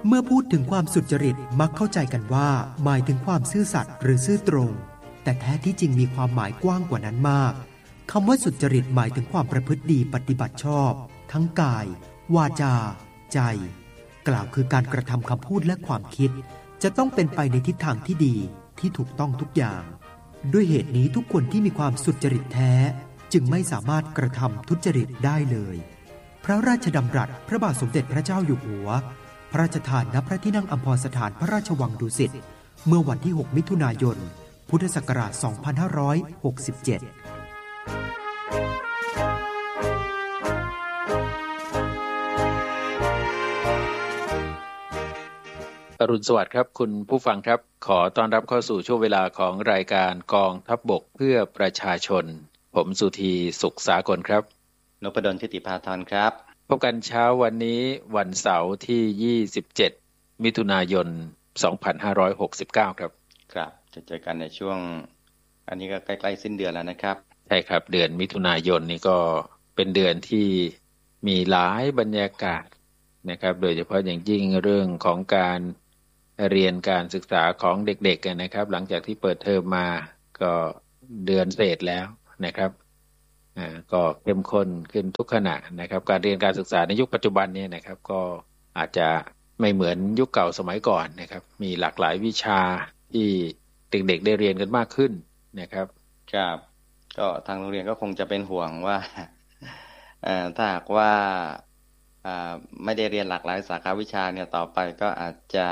เมื่อพูดถึงความสุจริตมักเข้าใจกันว่าหมายถึงความซื่อสัตย์หรือซื่อตรงแต่แท้ที่จริงมีความหมายกว้างกว่านั้นมากคำว่าสุจริตหมายถึงความประพฤติดีปฏิบัติชอบทั้งกายวาจาใจกล่าวคือการกระทำคำพูดและความคิดจะต้องเป็นไปในทิศทางที่ดีที่ถูกต้องทุกอย่างด้วยเหตุนี้ทุกคนที่มีความสุจริตแท้จึงไม่สามารถกระทำทุจริตได้เลยพระราชดำรัสพระบาทสมเด็จพระเจ้าอยู่หัวพระราชทานณพระที่นั่งอัมพรสถานพระราชวังดุสิตเมื่อวันที่6มิถุนายนพุทธศักราช2567 อรุณสวัสดิ์ครับคุณผู้ฟังครับขอต้อนรับเข้าสู่ช่วงเวลาของรายการกองทัพบกเพื่อประชาชนผมสุธีสุขสากลครับนพดลทิติภาธรครับพบกันเช้าวันนี้วันเสาร์ที่27มิถุนายน2569ครับครับจะเจอกันในช่วงอันนี้ก็ใกล้ๆสิ้นเดือนแล้วนะครับใช่ครับเดือนมิถุนายนนี่ก็เป็นเดือนที่มีหลายบรรยากาศนะครับโดยเฉพาะอย่างยิ่งเรื่องของการเรียนการศึกษาของเด็กๆนะครับหลังจากที่เปิดเทอมมาก็เดือนเศษแล้วนะครับก็เข้มข้นขึ้นทุกขณะนะครับการเรียนการศึกษาในยุคปัจจุบันเนี่ยนะครับก็อาจจะไม่เหมือนยุคเก่าสมัยก่อนนะครับมีหลากหลายวิชาที่เด็กๆได้เรียนกันมากขึ้นนะครับครับก็ทางโรงเรียนก็คงจะเป็นห่วงว่าถ้าหากว่าไม่ได้เรียนหลากหลายสาขาวิชาเนี่ยต่อไปก็อาจจะ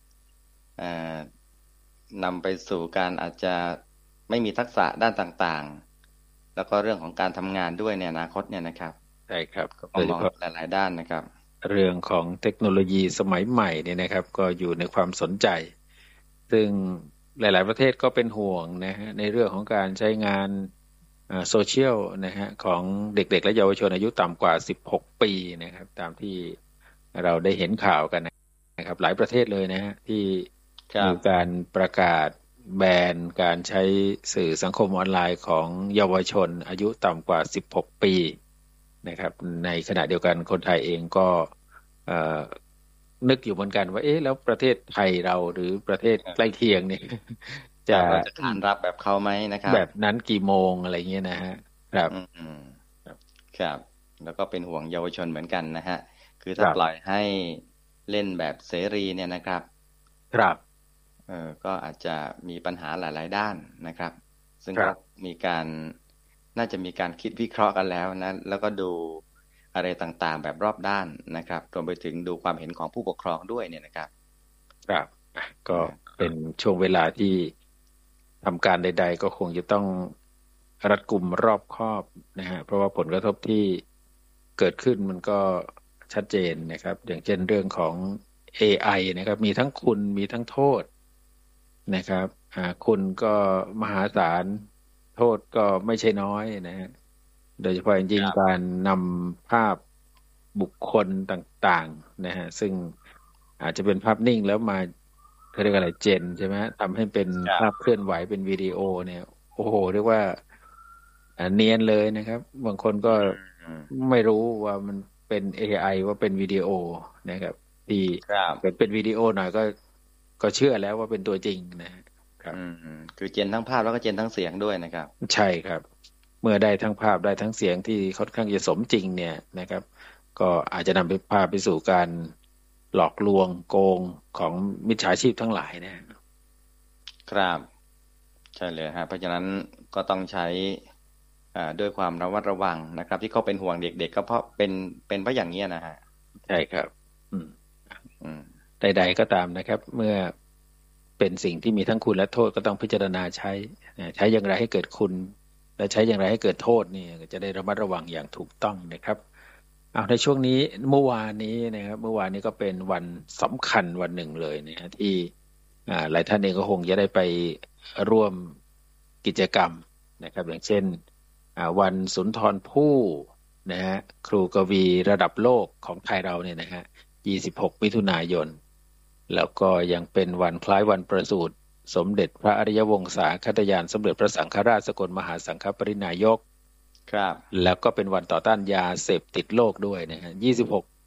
นำไปสู่การอาจจะไม่มีทักษะด้านต่างๆแล้วก็เรื่องของการทำงานด้วยในอนาคตเนี่ยนะครับใช่ครับโดยเฉพาะหลายๆด้านนะครับเรื่องของเทคโนโลยีสมัยใหม่เนี่ยนะครับก็อยู่ในความสนใจซึ่งหลายๆประเทศก็เป็นห่วงนะฮะในเรื่องของการใช้งานโซเชียลนะฮะของเด็กๆและเยาวชนอายุต่ำกว่า16ปีนะครับตามที่เราได้เห็นข่าวกันนะครับหลายประเทศเลยนะฮะที่มีการประกาศแบนการใช้สื่อสังคมออนไลน์ของเยาวชนอายุต่ำกว่า16ปีนะครับในขณะเดียวกันคนไทยเองก็นึกอยู่เหมือนกันว่าเอ๊ะแล้วประเทศไทยเราหรือประเทศใกล้เคียงเนี่ยจะขานรับแบบเขาไหมนะครับแบบนั้นกี่โมงอะไรเงี้ยนะฮะครับครับแล้วก็เป็นห่วงเยาวชนเหมือนกันนะฮะคือถ้าปล่อยให้เล่นแบบเสรีเนี่ยนะครับครับก็อาจจะมีปัญหาหลายๆด้านนะครับซึ่งก็มีการน่าจะมีการคิดวิเคราะห์กันแล้วนะแล้วก็ดูอะไรต่างๆแบบรอบด้านนะครับรวมไปถึงดูความเห็นของผู้ปกครองด้วยเนี่ยนะครับครับก็เป็นช่วงเวลาที่ทำการใดๆก็คงจะต้องรัดกุมรอบคอบนะฮะเพราะว่าผลกระทบที่เกิดขึ้นมันก็ชัดเจนนะครับอย่างเช่นเรื่องของ AI นะครับมีทั้งคุณมีทั้งโทษนะครับคุณก็มหาศาลโทษก็ไม่ใช่น้อยนะฮะโดยเฉพาะอย่างยิ่งการนำภาพบุคคลต่างๆนะฮะซึ่งอาจจะเป็นภาพนิ่งแล้วมาเขาเรียกอะไรเจนใช่ไหมทำให้เป็นภาพเคลื่อนไหวเป็นวิดีโอเนี่ยโอ้โหเรียกว่าเนียนเลยนะครับบางคนก็ไม่รู้ว่ามันเป็น AI ว่าเป็นวิดีโอนะครับที่เป็นวิดีโอหน่อยก็เชื่อแล้วว่าเป็นตัวจริงนะครับคือเจนทั้งภาพแล้วก็เจนทั้งเสียงด้วยนะครับใช่ครับเมื่อได้ทั้งภาพได้ทั้งเสียงที่ค่อนข้างจะสมจริงเนี่ยนะครับก็อาจจะนำไปพาไปสู่การหลอกลวงโกงของมิจฉาชีพทั้งหลายนะครับใช่เลยฮะเพราะฉะนั้นก็ต้องใช้ด้วยความระมัดระวังนะครับที่เขาเป็นห่วงเด็กๆก็เพราะเป็นเพราะอย่างนี้นะฮะใช่ครับใดๆก็ตามนะครับเมื่อเป็นสิ่งที่มีทั้งคุณและโทษก็ต้องพิจารณาใช้อย่างไรให้เกิดคุณและใช้อย่างไรให้เกิดโทษนี่จะได้ระมัดระวังอย่างถูกต้องนะครับในช่วงนี้เมื่อวานนี้นะครับเมื่อวานนี้ก็เป็นวันสำคัญวันหนึ่งเลยนะฮะที่หลายท่านเองก็คงจะได้ไปร่วมกิจกรรมนะครับอย่างเช่นวันสุนทรภู่นะฮะครูกวีระดับโลกของไทยเราเนี่ยนะฮะ26มิถุนายนแล้วก็ยังเป็นวันคล้ายวันประสูติสมเด็จพระอริยวงศาคตญาณสมเด็จพระสังฆราชสกลมหาสังฆปรินายกแล้วก็เป็นวันต่อต้านยาเสพติดโลกด้วยนะฮะ26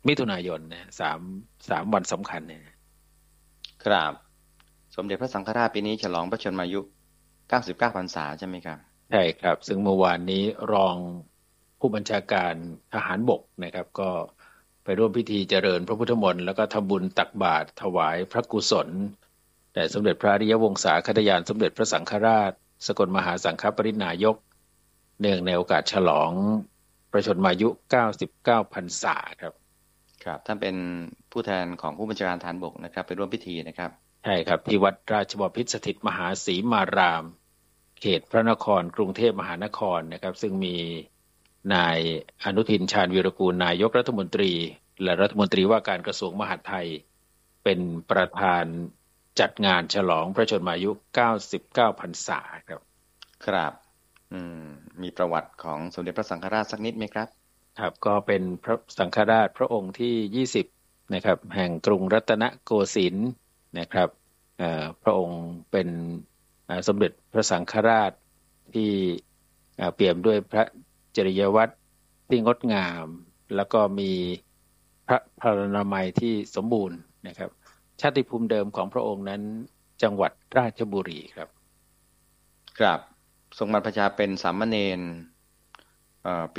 มิถุนายนเนี่ยสามวันสำคัญเนี่ยครับสมเด็จพระสังฆราชปีนี้ฉลองพระชนมายุ99 พรรษาใช่ไหมครับใช่ครับซึ่งเมื่อวานนี้รองผู้บัญชาการทหารบกนะครับก็ไปร่วมพิธีเจริญพระพุทธมนต์แล้วก็ทำบุญตักบาตรถวายพระกุศลแด่สมเด็จพระอริยวงศาคณาจารย์สมเด็จพระสังฆราชสกลมหาสังฆปรินายกเนื่องในโอกาสฉลองพระชนมายุ99 พรรษาครับครับท่านเป็นผู้แทนของผู้บัญชาการทหารบกนะครับไปร่วมพิธีนะครับใช่ครับที่วัดราชบพิตรสถิตมหาศรีมารามเขตพระนครกรุงเทพมหานครนะครับซึ่งมีนายอนุทินชาญวีรกูลนายกรัฐมนตรีและรัฐมนตรีว่าการกระทรวงมหาดไทยเป็นประธานจัดงานฉลองพระชนมายุ99 พรรษาครับครับมีประวัติของสมเด็จพระสังฆราชสักนิดไหมครับครับก็เป็นพระสังฆราชพระองค์ที่20นะครับแห่งกรุงรัตนโกสินทร์นะครับพระองค์เป็นสมเด็จพระสังฆราชที่เปี่ยมด้วยพระจริยวัตรที่งดงามแล้วก็มีพระพลานามัยที่สมบูรณ์นะครับชาติภูมิเดิมของพระองค์นั้นจังหวัดราชบุรีครับครับทรงบรรพชาเป็นสามเณรปี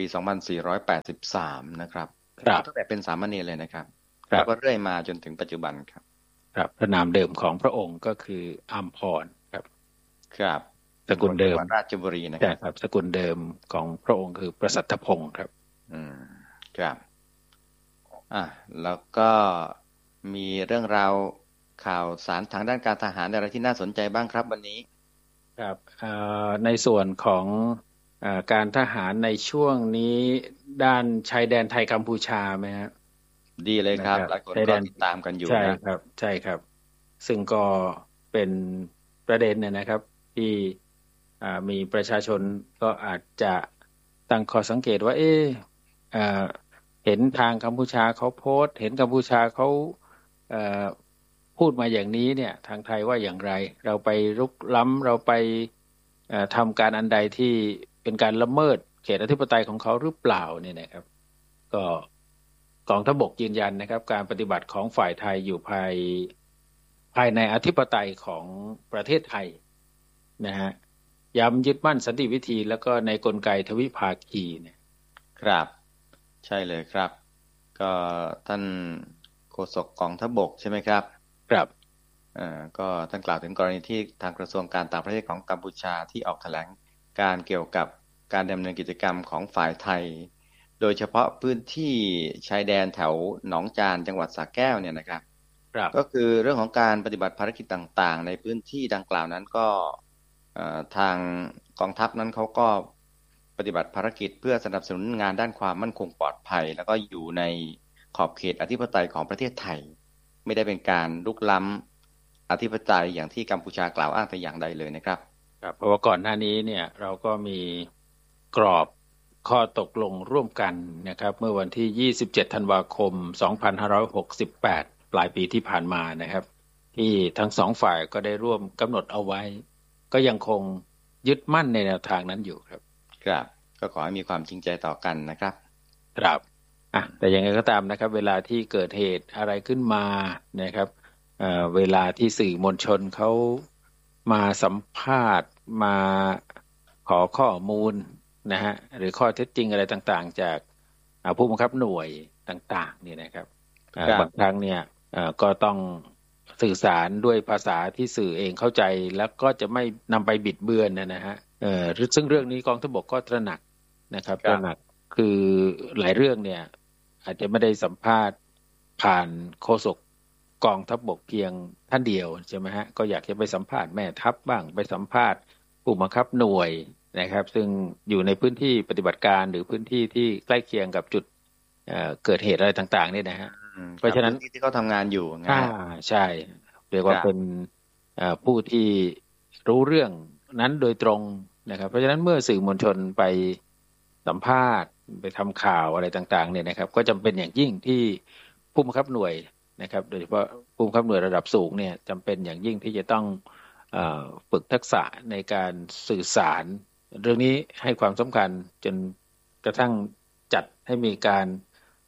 2483นะครับตั้งแต่เป็นสามเณรเลยนะครับแล้วก็เรื่อยมาจนถึงปัจจุบันครับครับพระนามเดิมของพระองค์ก็คืออัมพรครับครับสกุลเดิมราชบุรีนะครับสกุลเดิมของพระองค์คือประสัทธพงศ์ครับครับแล้วก็มีเรื่องราวข่าวสารทางด้านการทหารอะไรที่น่าสนใจบ้างครับวันนี้ครับในส่วนของการทหารในช่วงนี้ด้านชายแดนไทยกัมพูชาไหมครับดีเลยครับหลายคนก็ติดตามกันอยู่ใช่ครับใช่ครับซึ่งก็เป็นประเด็นเนี่ยนะครับที่มีประชาชนก็อาจจะตั้งข้อสังเกตว่าเห็นทางกัมพูชาเขาโพสต์เห็นกัมพูชาเขาพูดมาอย่างนี้เนี่ยทางไทยว่าอย่างไรเราไปรุกล้ำเราไปทำการอันใดที่เป็นการละเมิดเขตอธิปไตยของเขาหรือเปล่าเนี่ยนะครับก็กองทัพบกยืนยันนะครับการปฏิบัติของฝ่ายไทยอยู่ภายในอธิปไตยของประเทศไทยนะฮะย้ำยึดมั่นสันติวิธีแล้วก็ในกลไกทวิภาคีเนี่ยครับใช่เลยครับก็ท่านโฆษกกองทัพบกใช่ไหมครับครับก็ท่านกล่าวถึงกรณีที่ทางกระทรวงการต่างประเทศของกัมพูชาที่ออกแถลงการเกี่ยวกับการดำเนินกิจกรรมของฝ่ายไทยโดยเฉพาะพื้นที่ชายแดนแถวหนองจานจังหวัดสระแก้วเนี่ยนะครับก็คือเรื่องของการปฏิบัติภารกิจต่างๆในพื้นที่ดังกล่าวนั้นก็ทางกองทัพนั้นเขาก็ปฏิบัติภารกิจเพื่อสนับสนุนงานด้านความมั่นคงปลอดภัยแล้วก็อยู่ในขอบเขตอธิปไตยของประเทศไทยไม่ได้เป็นการรุกล้ำอธิปไตยอย่างที่กัมพูชากล่าวอ้างแต่อย่างใดเลยนะครับครับเพราะว่าก่อนหน้านี้เนี่ยเราก็มีกรอบข้อตกลงร่วมกันนะครับเมื่อวันที่27 ธันวาคม 2568ปลายปีที่ผ่านมานะครับที่ทั้งสองฝ่ายก็ได้ร่วมกำหนดเอาไว้ก็ยังคงยึดมั่นในแนวทางนั้นอยู่ครับครับก็ขอให้มีความจริงใจต่อกันนะครับครับแต่ยังไงก็ตามนะครับเวลาที่เกิดเหตุอะไรขึ้นมานะครับเวลาที่สื่อมวลชนเขามาสัมภาษณ์มาขอข้อมูลนะฮะหรือข้อเท็จจริงอะไรต่างๆจากผู้บังคับหน่วยต่างๆนี่นะครับบางครั้งเนี่ยก็ต้องสื่อสารด้วยภาษาที่สื่อเองเข้าใจแล้วก็จะไม่นำไปบิดเบือนนะฮะซึ่งเรื่องนี้กองทัพบกก็ตระหนักนะครับตระหนักคือหลายเรื่องเนี่ยอาจจะไม่ได้สัมภาษณ์ผ่านโฆษกกองทัพบกเพียงท่านเดียวใช่ไหมฮะก็อยากจะไปสัมภาษณ์แม่ทัพบ้างไปสัมภาษณ์ผู้บังคับหน่วยนะครับซึ่งอยู่ในพื้นที่ปฏิบัติการหรือพื้นที่ที่ใกล้เคียงกับจุดเกิดเหตุอะไรต่างๆนี่นะฮะเพราะฉะนั้นที่เขาทำงานอยู่ใช่เรียกว่าเป็นผู้ที่รู้เรื่องนั้นโดยตรงนะครับเพราะฉะนั้นเมื่อสื่อมวลชนไปสัมภาษณ์ไปทำข่าวอะไรต่างๆเนี่ยนะครับก็จำเป็นอย่างยิ่งที่ผู้บังคับหน่วยนะครับโดยเฉพาะผู้บังคับหน่วยระดับสูงเนี่ยจำเป็นอย่างยิ่งที่จะต้องฝึกทักษะในการสื่อสารเรื่องนี้ให้ความสำคัญจนกระทั่งจัดให้มีการ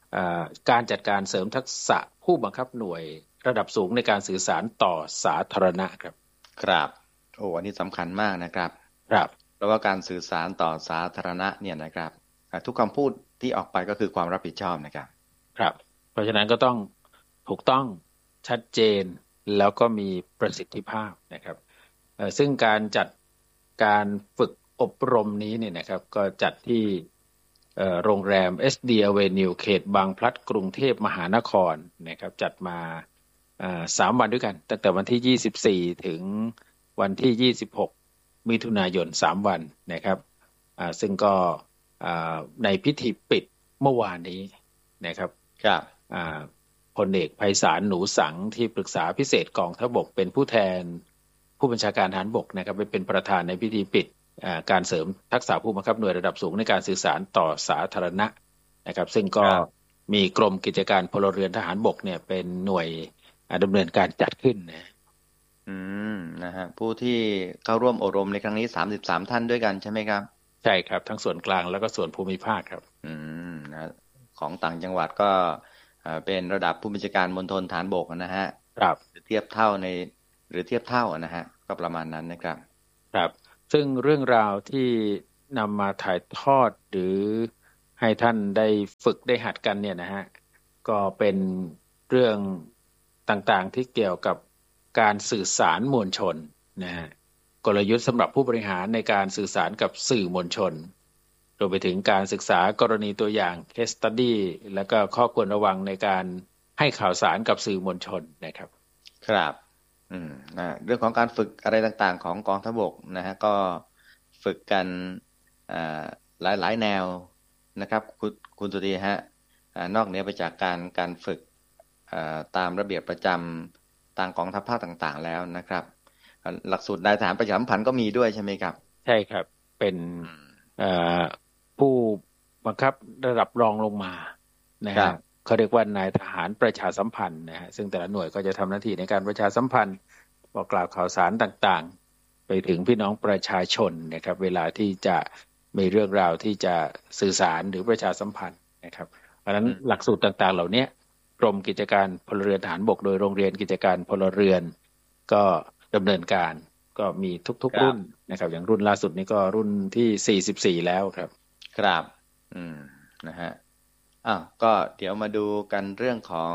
การจัดการเสริมทักษะผู้บังคับหน่วยระดับสูงในการสื่อสารต่อสาธารณะครับครับโอ้อันนี้สำคัญมากนะครับครับเพราะว่าการสื่อสารต่อสาธารณะเนี่ยนะครับทุกคำพูดที่ออกไปก็คือความรับผิดชอบนะครับครับเพราะฉะนั้นก็ต้องถูกต้องชัดเจนแล้วก็มีประสิทธิภาพนะครับซึ่งการฝึกอบรมนี้เนี่ยนะครับก็จัดที่โรงแรม SD Avenue เขตบางพลัดกรุงเทพมหานครนะครับจัดมา3 วันด้วยกันตั้งแต่วันที่24ถึงวันที่26มิถุนายน3 วันนะครับซึ่งก็ในพิธีปิดเมื่อวานนี้นะครับครับพลเอกไพศาลหนูสังที่ปรึกษาพิเศษกองทัพบกเป็นผู้แทนผู้บัญชาการทหารบกนะครับไปเป็นประธานในพิธีปิดการเสริมทักษะผู้บังคับหน่วยระดับสูงในการสื่อสารต่อสาธารณะนะครับซึ่งก็มีกรมกิจการพลเรือนทหารบกเนี่ยเป็นหน่วยดำเนินการจัดขึ้นนะฮะผู้ที่เข้าร่วมอบรมในครั้งนี้33ท่านด้วยกันใช่ไหมครับใช่ครับทั้งส่วนกลางแล้วก็ส่วนภูมิภาคครับนะของต่างจังหวัดก็เป็นระดับผู้บัญชาการมณฑลฐานบกนะฮะครับเทียบเท่านะฮะก็ประมาณนั้นนะครับครับซึ่งเรื่องราวที่นำมาถ่ายทอดหรือให้ท่านได้ฝึกได้หัดกันเนี่ยนะฮะก็เป็นเรื่องต่างๆที่เกี่ยวกับการสื่อสารมวลชนนะฮะกลยุทธ์สำหรับผู้บริหารในการสื่อสารกับสื่อมวลชนรวมไปถึงการศึกษากรณีตัวอย่าง case study และก็ข้อควรระวังในการให้ข่าวสารกับสื่อมวลชนนะครับครับเรื่องของการฝึกอะไรต่างๆของกองทัพบกนะฮะก็ฝึกกันหลายๆแนวนะครับคุณสุธีฮะนอกเหนือไปจากการฝึกตามระเบียบประจำต่างกองทัพภาคต่างๆแล้วนะครับหลักสูตรนายทหารประชาสัมพันธ์ก็มีด้วยใช่ไหมครับใช่ครับเป็นผู้บังคับระดับรองลงมานะฮะเขาเรียกว่านายทหารประชาสัมพันธ์นะฮะซึ่งแต่ละหน่วยก็จะทำหน้าที่ในการประชาสัมพันธ์บอกกล่าวข่าวสารต่างๆไปถึงพี่น้องประชาชนนะครับเวลาที่จะมีเรื่องราวที่จะสื่อสารหรือประชาสัมพันธ์นะครับเพราะฉะนั้นหลักสูตรต่างๆเหล่านี้กรมกิจการพลเรือนทหารบกโดยโรงเรียนกิจการพลเรือนก็ดำเนินการก็มีทุกๆรุ่นนะครับอย่างรุ่นล่าสุดนี้ก็รุ่นที่44แล้วครับครับนะฮะก็เดี๋ยวมาดูกันเรื่องของ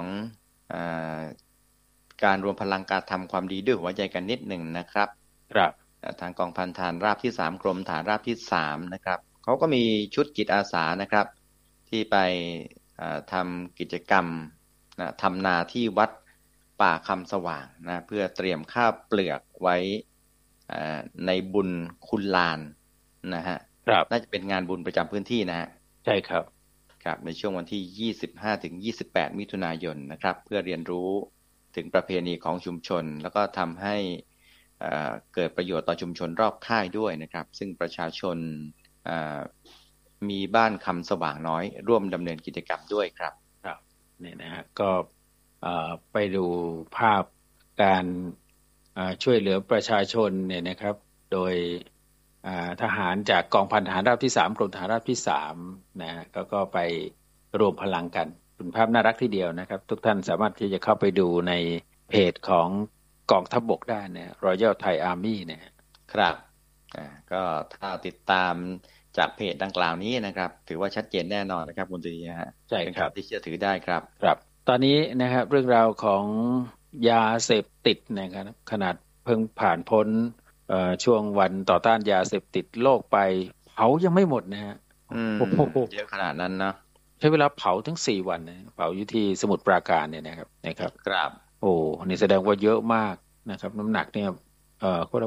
การรวมพลังการทำความดีด้วยหัวใจกันนิดหนึ่งนะครับครับทางกองพันฐานราบที่3กรมฐานราบที่3นะครับเขาก็มีชุดจิตอาสานะครับที่ไปทำกิจกรรมทำนาที่วัดป่าคำสว่างนะเพื่อเตรียมข้าวเปลือกไว้ในบุญคุณลานนะฮะน่าจะเป็นงานบุญประจำพื้นที่นะฮะใช่ครับครับในช่วงวันที่25ถึง28มิถุนายนนะครับเพื่อเรียนรู้ถึงประเพณีของชุมชนแล้วก็ทำให้เกิดประโยชน์ต่อชุมชนรอบค่ายด้วยนะครับซึ่งประชาชนมีบ้านคำสว่างน้อยร่วมดำเนินกิจกรรมด้วยครับครับนี่นะฮะก็ไปดูภาพการช่วยเหลือประชาชนเนี่ยนะครับโดยทหารจากกองพันทหารราบที่3กรมทหารราบที่3นะก็ไปรวมพลังกันเป็นภาพน่ารักทีเดียวนะครับทุกท่านสามารถที่จะเข้าไปดูในเพจของกองทัพบกได้นะ Royal Thai Army นะครับก็ถ้าติดตามจากเพจดังกล่าวนี้นะครับถือว่าชัดเจนแน่นอนนะครับคุณตุลีฮะใช่ครับที่เชื่อถือได้ครับครับตอนนี้นะครับเรื่องราวของยาเสพติดนะครับขนาดเพิ่งผ่านพ้นช่วงวันต่อต้านยาเสพติดโลกไปเผายังไม่หมดนะฮะเยอะขนาดนั้นนะใช้เวลาเผาถึง4 วันนะเผาอยู่ที่สมุทรปราการเนี่ยนะครับครับโอ้นี่แสดงว่าเยอะมากนะครับน้ำหนักเนี่ยก็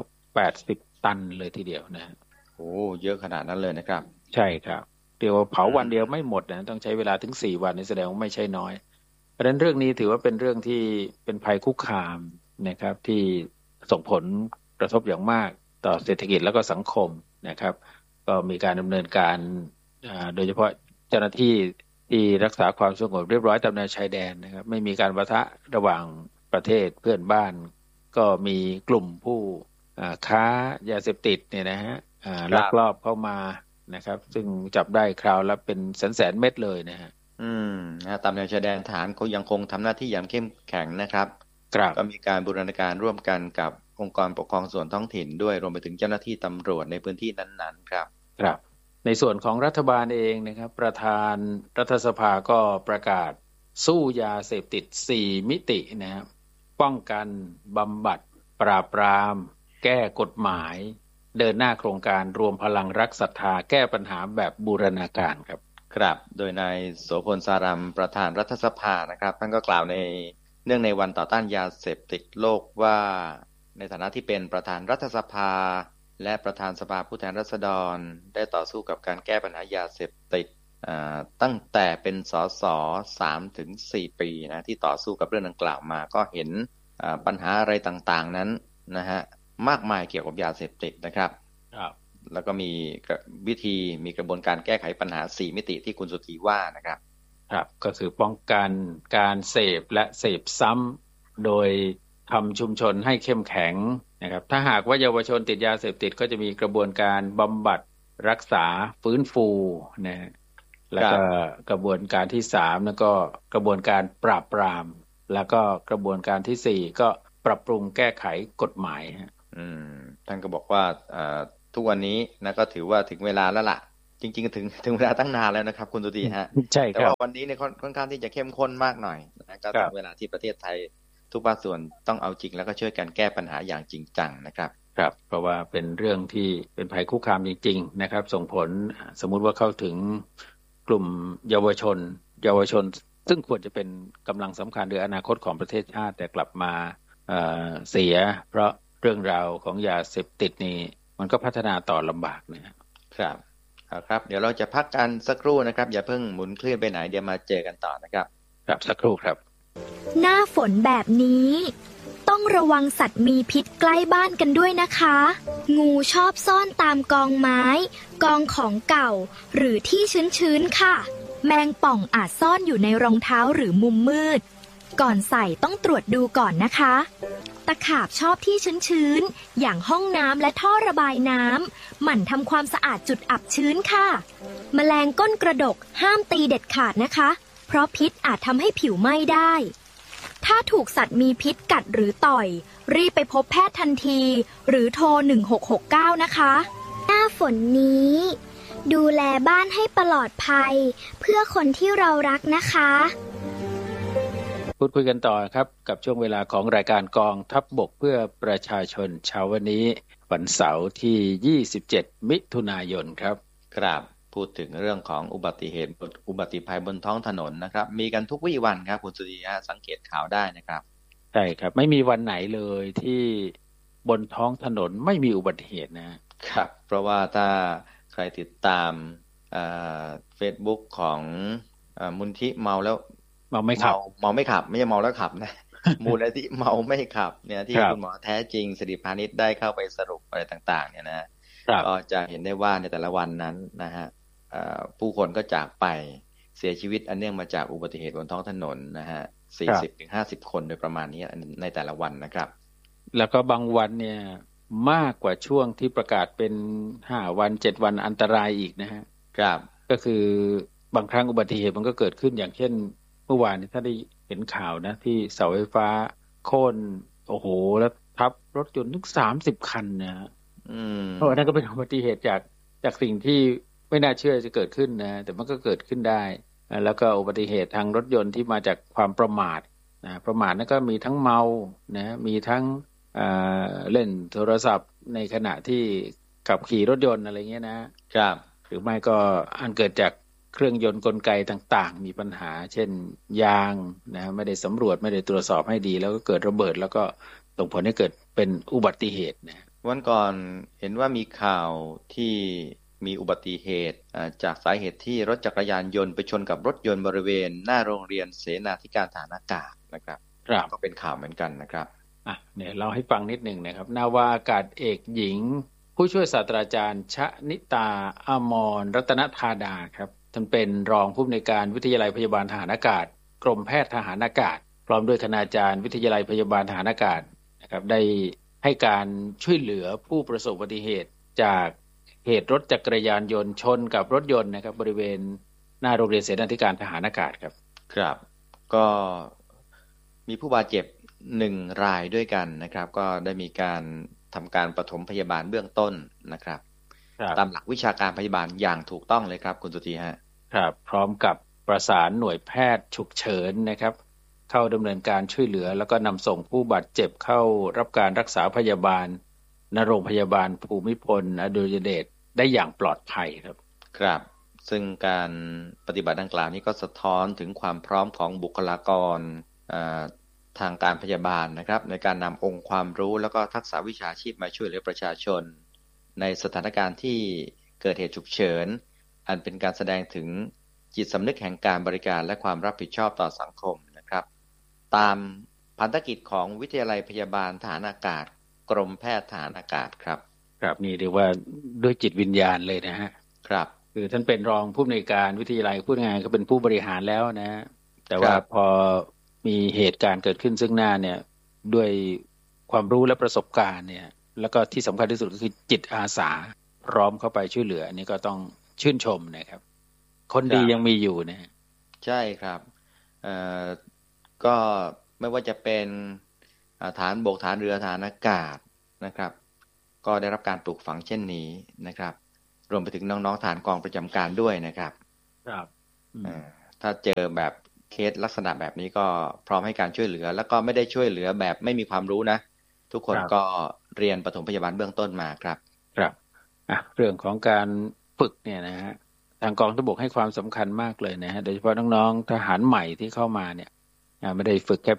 80 ตันเลยทีเดียวนะโอ้เยอะขนาดนั้นเลยนะครับใช่ครับเดี๋ยวเผาวันเดียวไม่หมดนะต้องใช้เวลาถึง4 วันนี่แสดงว่าไม่ใช่น้อยเพราะฉะนั้นเรื่องนี้ถือว่าเป็นเรื่องที่เป็นภัยคุกคามนะครับที่ส่งผลกระทบอย่างมากต่อเศรษฐกิจแล้วก็สังคมนะครับก็มีการดำเนินการโดยเฉพาะเจ้าหน้าที่ที่รักษาความสงบเรียบร้อยตามแนวชายแดนนะครับไม่มีการปะทะระหว่างประเทศเพื่อนบ้านก็มีกลุ่มผู้ค้ายาเสพติดเนี่ยนะฮะลักลอบเข้ามานะครับซึ่งจับได้คราวละเป็นแสนเม็ดเลยนะฮะตามแนวชายแดนทหารเขายังคงทำหน้าที่อย่างเข้มแข็งนะครับก็มีการบูรณาการร่วมกันกับองค์กรปกครองส่วนท้องถิ่นด้วยรวมไปถึงเจ้าหน้าที่ตำรวจในพื้นที่นั้นๆครับในส่วนของรัฐบาลเองนะครับประธานรัฐสภาก็ประกาศสู้ยาเสพติด4มิตินะครับป้องกันบำบัดปราบปรามแก้กฎหมายเดินหน้าโครงการรวมพลังรักศรัทธาแก้ปัญหาแบบบูรณาการครับโดยนายโสพลสารัมประธานรัฐสภานะครับท่านก็กล่าวในเนื่องในวันต่อต้านยาเสพติดโลกว่าในฐานะที่เป็นประธานรัฐสภาและประธานสภาผู้แทนราษฎรได้ต่อสู้กับการแก้ปัญหายาเสพติดตั้งแต่เป็นสส 3-4 ปีนะที่ต่อสู้กับเรื่องดังกล่าวมาก็เห็นปัญหาอะไรต่างๆนั้นนะฮะมากมายเกี่ยวกับยาเสพติดนะครับแล้วก็มีวิธีมีกระบวนการแก้ไขปัญหา4มิติที่คุณสุธีว่านะครับก็คือป้องกันการเสพและเสพซ้ำโดยทำชุมชนให้เข้มแข็งนะครับถ้าหากว่าเยาวชนติดยาเสพติดก็จะมีกระบวนการบำบัดรักษาฟื้นฟูนะแล้วก็กระบวนการที่3แล้วก็กระบวนการปราบปรามแล้วก็กระบวนการที่4ก็ปรับปรุงแก้ไขกฎหมายท่านก็บอกว่าทุกวันนี้นะก็ถือว่าถึงเวลาแล้วล่ะจริงๆถึงเวลาตั้งนานแล้วนะครับคุณสุธีฮะใช่ครับแต่ว่าวันนี้เนี่ยค่อนข้างที่จะเข้มข้นมากหน่อยนะก็ถึงเวลาที่ประเทศไทยทุกภาคส่วนต้องเอาจริงแล้วก็ช่วยกันแก้ปัญหาอย่างจริงจังนะครับเพราะว่าเป็นเรื่องที่เป็นภัยคุกคามจริงๆนะครับส่งผลสมมุติว่าเข้าถึงกลุ่มเยาวชนซึ่งควรจะเป็นกำลังสำคัญหรืออนาคตของประเทศชาติแต่กลับมาเสียเพราะเรื่องราวของยาเสพติดนี่มันก็พัฒนาต่อลำบากนะครับเดี๋ยวเราจะพักกันสักครู่นะครับอย่าเพิ่งหมุนคลื่นไปไหนเดี๋ยวมาเจอกันต่อนะครับสักครู่ครับหน้าฝนแบบนี้ต้องระวังสัตว์มีพิษใกล้บ้านกันด้วยนะคะงูชอบซ่อนตามกองไม้กองของเก่าหรือที่ชื้นๆค่ะแมงป่องอาจซ่อนอยู่ในรองเท้าหรือมุมมืดก่อนใส่ต้องตรวจดูก่อนนะคะตะขาบชอบที่ชื้นๆอย่างห้องน้ำและท่อระบายน้ำหมั่นทำความสะอาดจุดอับชื้นค่ะแมลงก้นกระดกห้ามตีเด็ดขาดนะคะเพราะพิษอาจทำให้ผิวไหม้ได้ถ้าถูกสัตว์มีพิษกัดหรือต่อยรีบไปพบแพทย์ทันทีหรือโทร1669นะคะหน้าฝนนี้ดูแลบ้านให้ปลอดภัยเพื่อคนที่เรารักนะคะพูดคุยกันต่อครับกับช่วงเวลาของรายการกองทัพบกเพื่อประชาชนเช้าวันนี้วันเสาร์ที่27มิถุนายนครับพูดถึงเรื่องของอุบัติเหตุอุบัติภัยบนท้องถนนนะครับมีกันทุกวี่วันครับคุณสุธีสังเกตข่าวได้นะครับใช่ครับไม่มีวันไหนเลยที่บนท้องถนนไม่มีอุบัติเหตุนะครับเพราะว่าถ้าใครติดตามFacebook ของมูลนิธิเมาแล้วเมาไม่ขับไม่ใช่เมาแล้วขับนะ มูลนิธิเมาไม่ขับเนี่ยที่คุณหมอแท้จริงสิริพานิชได้เข้าไปสรุปอะไรต่างๆเนี่ยนะก็จะเห็นได้ว่าในแต่ละวันนั้นนะฮะผู้คนก็จากไปเสียชีวิตอันเนื่องมาจากอุบัติเหตุบนท้องถนนนะฮะ 40-50 คนโดยประมาณนี้ในแต่ละวันนะครับแล้วก็บางวันเนี่ยมากกว่าช่วงที่ประกาศเป็น5วัน7วันอันตรายอีกนะฮะก็คือบางครั้งอุบัติเหตุมันก็เกิดขึ้นอย่างเช่นเมื่อวานนี้ถ้าได้เห็นข่าวนะที่เสาไฟฟ้าโค่นโอ้โหแล้วทับรถยนต์ถึง30คันนะเพราะนั่นก็เป็นอุบัติเหตุจากสิ่งที่ไม่น่าเชื่อจะเกิดขึ้นนะแต่มันก็เกิดขึ้นได้แล้วก็อุบัติเหตุทางรถยนต์ที่มาจากความประมาทนะประมาทนั่นก็มีทั้งเมานะมีทั้งเล่นโทรศัพท์ในขณะที่ขับขี่รถยนต์อะไรเงี้ยนะครับหรือไม่ก็อันเกิดจากเครื่องยนต์กลไกต่างๆมีปัญหาเช่นยางนะไม่ได้สำรวจไม่ได้ตรวจสอบให้ดีแล้วก็เกิดระเบิดแล้วก็ส่งผลให้เกิดเป็นอุบัติเหตุนะวันก่อนเห็นว่ามีข่าวที่มีอุบัติเหตุจากสาเหตุที่รถจักรยานยนต์ไปชนกับรถยนต์บริเวณหน้าโรงเรียนเสนาธิการทหารอากาศนะครับก็เป็นข่าวเหมือนกันนะครับเนี่ยเล่าให้ฟังนิดหนึ่งนะครับนาวาอากาศเอกหญิงผู้ช่วยศาสตราจารย์ชนิตาอมรรัตนธาดาครับท่านเป็นรองผู้อำนวยการวิทยาลัยพยาบาลทหารอากาศกรมแพทย์ทหารอากาศพร้อมด้วยคณาจารย์วิทยาลัยพยาบาลทหารอากาศนะครับได้ให้การช่วยเหลือผู้ประสบอุบัติเหตุจากเหตุรถจักรยานยนต์ชนกับรถยนต์นะครับบริเวณหน้าโรงเรียนเสนาธิการทหารอากาศครับครับก็มีผู้บาดเจ็บ1 รายด้วยกันนะครับก็ได้มีการทำการปฐมพยาบาลเบื้องต้นนะครับตามหลักวิชาการพยาบาลอย่างถูกต้องเลยครับคุณสุธีฮะครับพร้อมกับประสานหน่วยแพทย์ฉุกเฉินนะครับเข้าดำเนินการช่วยเหลือแล้วก็นำส่งผู้บาดเจ็บเข้ารับการรักษาพยาบาลณโรงพยาบาลภูมิพลอดุลยเดชได้อย่างปลอดภัยครับครับซึ่งการปฏิบัติดังกล่าวนี้ก็สะท้อนถึงความพร้อมของบุคลากรทางการพยาบาลนะครับในการนำองค์ความรู้แล้วก็ทักษะวิชาชีพมาช่วยเหลือประชาชนในสถานการณ์ที่เกิดเหตุฉุกเฉินอันเป็นการแสดงถึงจิตสำนึกแห่งการบริการและความรับผิดชอบต่อสังคมนะครับตามพันธกิจของวิทยาลัยพยาบาลทหารอากาศกรมแพทย์ทหารอากาศครับครับนี่เรียกว่าด้วยจิตวิญญาณเลยนะฮะครับคือท่านเป็นรองผู้อำนวยการวิทยาลัยพูดง่ายๆก็เป็นผู้บริหารแล้วนะแต่ว่าพอมีเหตุการณ์เกิดขึ้นซึ่งหน้าเนี่ยด้วยความรู้และประสบการณ์เนี่ยแล้วก็ที่สำคัญที่สุดก็คือจิตอาสาพร้อมเข้าไปช่วยเหลืออันนี้ก็ต้องชื่นชมนะครับคนดียังมีอยู่นะใช่ครับก็ไม่ว่าจะเป็นฐานบกฐานเรือฐานอากาศนะครับก็ได้รับการปลูกฝังเช่นนี้นะครับรวมไปถึงน้องๆฐานกองประจำการด้วยนะครับครับถ้าเจอแบบเคสลักษณะแบบนี้ก็พร้อมให้การช่วยเหลือแล้วก็ไม่ได้ช่วยเหลือแบบไม่มีความรู้นะทุกคนก็เรียนปฐมพยาบาลเบื้องต้นมาครับครับเรื่องของการฝึกเนี่ยนะฮะทางกองทัพบกให้ความสำคัญมากเลยนะฮะโดยเฉพาะน้องๆทหารใหม่ที่เข้ามาเนี่ยไม่ได้ฝึกแค่